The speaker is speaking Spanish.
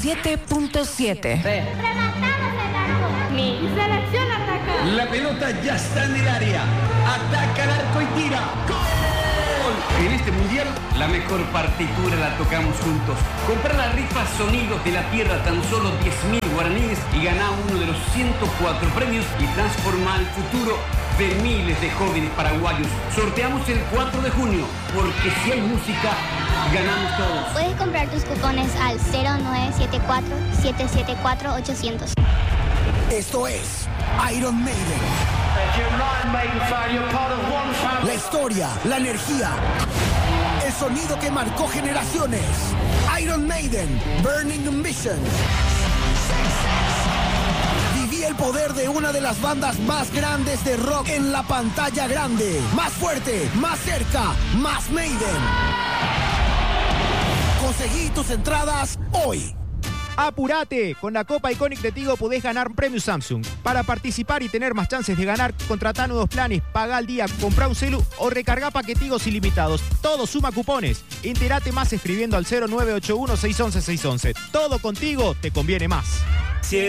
97.7. Rematamos el arco. Mi selección ataca. La pelota ya está en el área. Ataca el arco y tira. ¡Gol! En este mundial, la mejor partitura la tocamos juntos. Comprar la rifa Sonidos de la Tierra tan solo 10.000 guaraníes y ganá uno de los 104 premios y transforma el futuro de miles de jóvenes paraguayos. Sorteamos el 4 de junio, porque si hay música, ganamos todos. Puedes comprar tus cupones al 0974-774-800. Esto es Iron Maiden. La historia, la energía, el sonido que marcó generaciones. Iron Maiden, Burning Ambition. Viví el poder de una de las bandas más grandes de rock en la pantalla grande. Más fuerte, más cerca, más Maiden. Conseguí tus entradas hoy. ¡Apurate! Con la Copa Iconic de Tigo podés ganar un premio Samsung. Para participar y tener más chances de ganar, contratá nuevos planes, pagá al día, comprá un celu o recargá paquetigos ilimitados. Todo suma cupones. Entérate más escribiendo al 0981 611 611. Todo contigo te conviene más.